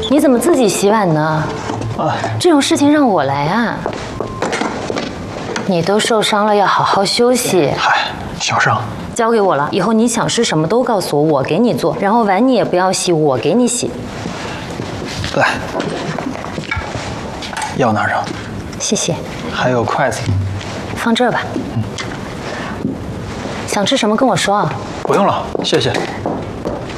你怎么自己洗碗呢？这种事情让我来啊！你都受伤了，要好好休息。 嗨，小伤。 交给我了，以后你想吃什么都告诉我，我给你做。然后碗你也不要洗，我给你洗。 来，药拿上。 谢谢。 还有筷子。 放这儿吧。想吃什么跟我说啊。 不用了，谢谢。